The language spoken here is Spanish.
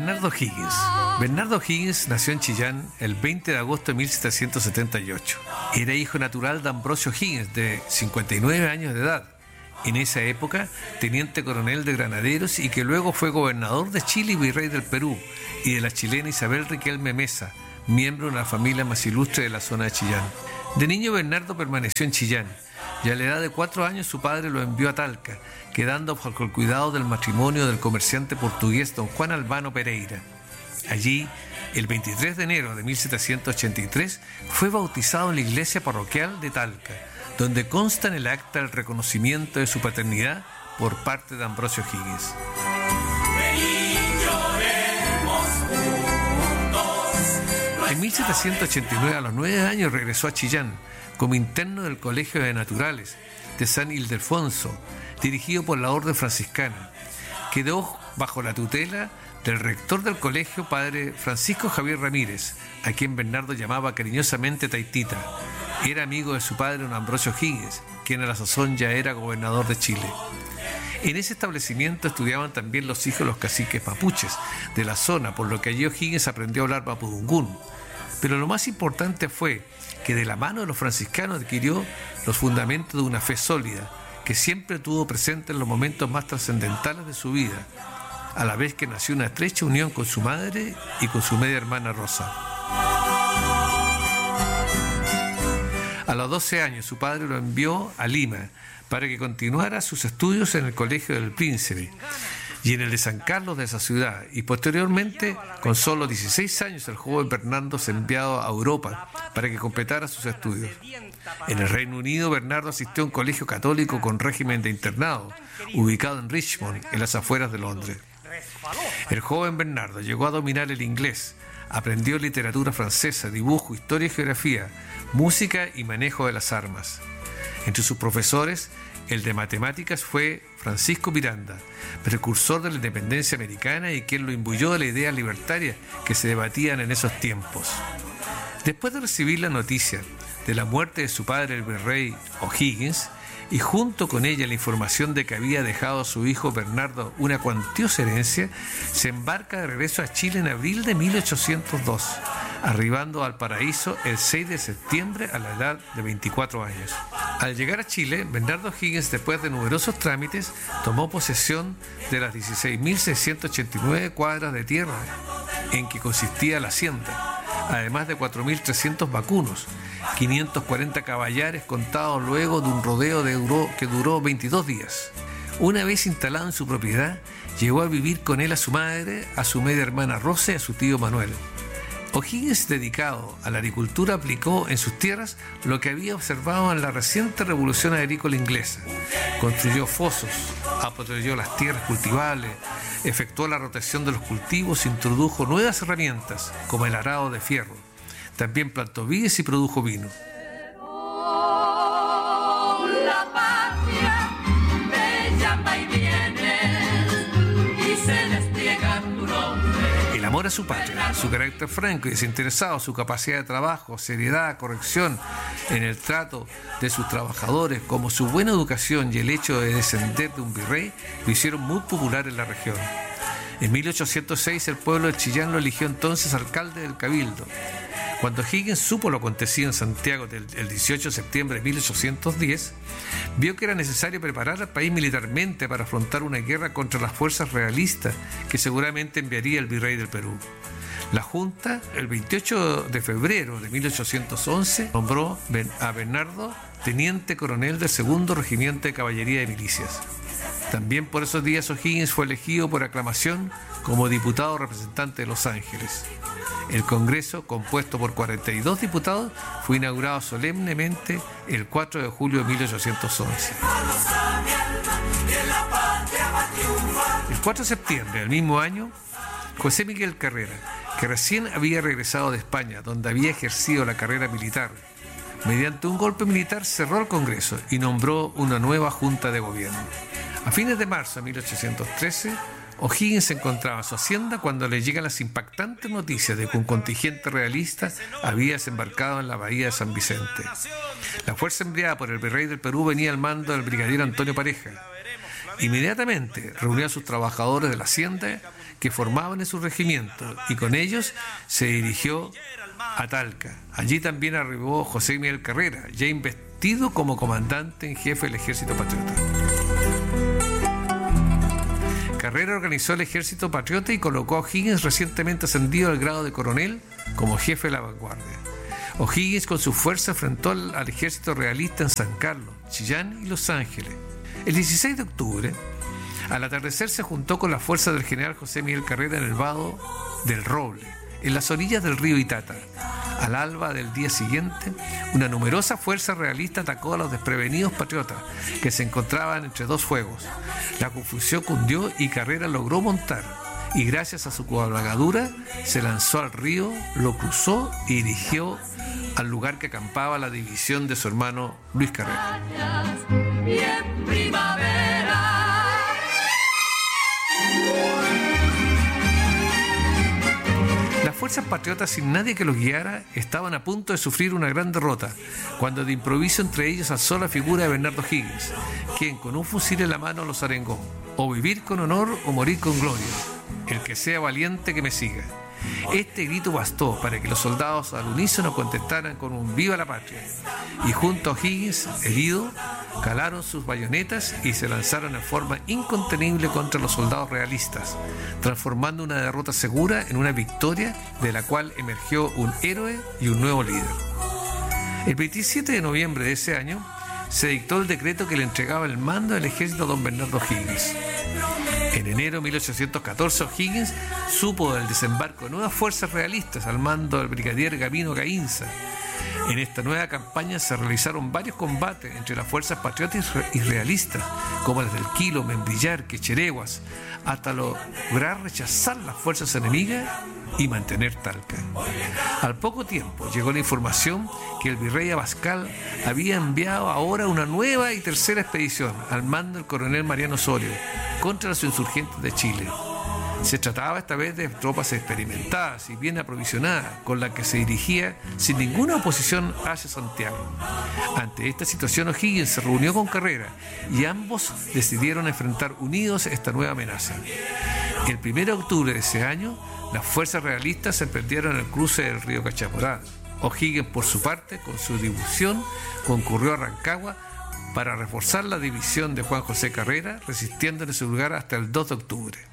Bernardo O'Higgins. Bernardo O'Higgins nació en Chillán el 20 de agosto de 1778. Era hijo natural de Ambrosio O'Higgins, de 59 años de edad. En esa época, teniente coronel de granaderos y que luego fue gobernador de Chile y virrey del Perú, y de la chilena Isabel Riquelme Mesa, miembro de una familia más ilustre de la zona de Chillán. De niño, Bernardo permaneció en Chillán, y a la edad de 4 años su padre lo envió a Talca, quedando bajo el cuidado del matrimonio del comerciante portugués don Juan Albano Pereira. Allí, el 23 de enero de 1783, fue bautizado en la iglesia parroquial de Talca, donde consta en el acta el reconocimiento de su paternidad por parte de Ambrosio O'Higgins. En 1789, a los 9 años, regresó a Chillán como interno del Colegio de Naturales de San Ildefonso, dirigido por la Orden Franciscana. Quedó bajo la tutela del rector del colegio, padre Francisco Javier Ramírez, a quien Bernardo llamaba cariñosamente Taitita. Era amigo de su padre, don Ambrosio O'Higgins, quien a la sazón ya era gobernador de Chile. En ese establecimiento estudiaban también los hijos de los caciques mapuches de la zona, por lo que allí O'Higgins aprendió a hablar mapudungún. Pero lo más importante fue que de la mano de los franciscanos adquirió los fundamentos de una fe sólida, que siempre tuvo presente en los momentos más trascendentales de su vida, a la vez que nació una estrecha unión con su madre y con su media hermana Rosa. A los 12 años su padre lo envió a Lima para que continuara sus estudios en el Colegio del Príncipe y en el de San Carlos de esa ciudad, y posteriormente, con solo 16 años, el joven Bernardo se enviado a Europa para que completara sus estudios. En el Reino Unido, Bernardo asistió a un colegio católico con régimen de internado, ubicado en Richmond, en las afueras de Londres. El joven Bernardo llegó a dominar el inglés, aprendió literatura francesa, dibujo, historia y geografía, música y manejo de las armas. Entre sus profesores, el de matemáticas fue Francisco Miranda, precursor de la independencia americana y quien lo imbuyó de la idea libertaria que se debatían en esos tiempos. Después de recibir la noticia de la muerte de su padre, el virrey O'Higgins, y junto con ella la información de que había dejado a su hijo Bernardo una cuantiosa herencia, se embarca de regreso a Chile en abril de 1802, arribando al Paraíso el 6 de septiembre a la edad de 24 años. Al llegar a Chile, Bernardo O'Higgins, después de numerosos trámites, tomó posesión de las 16.689 cuadras de tierra en que consistía la hacienda, además de 4.300 vacunos, 540 caballares contados luego de un rodeo que duró 22 días. Una vez instalado en su propiedad, llegó a vivir con él a su madre, a su media hermana Rosa y a su tío Manuel. O'Higgins, dedicado a la agricultura, aplicó en sus tierras lo que había observado en la reciente revolución agrícola inglesa. Construyó fosos, apotrelló las tierras cultivables, efectuó la rotación de los cultivos e introdujo nuevas herramientas, como el arado de fierro. También plantó vides y produjo vino. El amor a su patria, su carácter franco y desinteresado, su capacidad de trabajo, seriedad, corrección en el trato de sus trabajadores, como su buena educación y el hecho de descender de un virrey, lo hicieron muy popular en la región. En 1806 el pueblo de Chillán lo eligió entonces alcalde del Cabildo. Cuando Higgins supo lo acontecido en Santiago el 18 de septiembre de 1810, vio que era necesario preparar al país militarmente para afrontar una guerra contra las fuerzas realistas que seguramente enviaría el virrey del Perú. La Junta, el 28 de febrero de 1811, nombró a Bernardo teniente coronel del 2º Regimiento de Caballería de Milicias. También por esos días O'Higgins fue elegido por aclamación como diputado representante de Los Ángeles. El Congreso, compuesto por 42 diputados, fue inaugurado solemnemente el 4 de julio de 1811. El 4 de septiembre del mismo año, José Miguel Carrera, que recién había regresado de España, donde había ejercido la carrera militar, mediante un golpe militar cerró el Congreso y nombró una nueva Junta de Gobierno. A fines de marzo de 1813, O'Higgins se encontraba en su hacienda cuando le llegan las impactantes noticias de que un contingente realista había desembarcado en la bahía de San Vicente. La fuerza enviada por el virrey del Perú venía al mando del brigadier Antonio Pareja. Inmediatamente reunió a sus trabajadores de la hacienda que formaban en su regimiento y con ellos se dirigió a Talca. Allí también arribó José Miguel Carrera, ya investido como comandante en jefe del Ejército Patriota. Carrera organizó el Ejército Patriota y colocó a O'Higgins, recientemente ascendido al grado de coronel, como jefe de la vanguardia. O'Higgins con su fuerza enfrentó al ejército realista en San Carlos, Chillán y Los Ángeles. El 16 de octubre, al atardecer, se juntó con las fuerzas del general José Miguel Carrera en el vado del Roble, en las orillas del río Itata. Al alba del día siguiente, una numerosa fuerza realista atacó a los desprevenidos patriotas que se encontraban entre dos fuegos. La confusión cundió y Carrera logró montar, y gracias a su cabalgadura se lanzó al río, lo cruzó y dirigió al lugar que acampaba la división de su hermano Luis Carrera. Las fuerzas patriotas, sin nadie que los guiara, estaban a punto de sufrir una gran derrota, cuando de improviso entre ellos alzó la figura de Bernardo O'Higgins, quien con un fusil en la mano los arengó: o vivir con honor o morir con gloria, el que sea valiente que me siga. Este grito bastó para que los soldados al unísono contestaran con un viva la patria, y junto a O'Higgins, herido, calaron sus bayonetas y se lanzaron en forma incontenible contra los soldados realistas, transformando una derrota segura en una victoria de la cual emergió un héroe y un nuevo líder. El 27 de noviembre de ese año se dictó el decreto que le entregaba el mando del ejército a don Bernardo O'Higgins. En enero de 1814, O'Higgins supo del desembarco de nuevas fuerzas realistas al mando del brigadier Gabino Gainza. En esta nueva campaña se realizaron varios combates entre las fuerzas patriotas y realistas, como las del Quilo, Membrillar, Quechereguas, hasta lograr rechazar las fuerzas enemigas y mantener Talca. Al poco tiempo llegó la información que el virrey Abascal había enviado ahora una nueva y tercera expedición al mando del coronel Mariano Osorio contra los insurgentes de Chile. Se trataba esta vez de tropas experimentadas y bien aprovisionadas, con las que se dirigía sin ninguna oposición hacia Santiago. Ante esta situación, O'Higgins se reunió con Carrera y ambos decidieron enfrentar unidos esta nueva amenaza. El 1 de octubre de ese año, las fuerzas realistas emprendieron el cruce del río Cachaporá. O'Higgins, por su parte, con su división, concurrió a Rancagua para reforzar la división de Juan José Carrera, resistiendo en ese lugar hasta el 2 de octubre.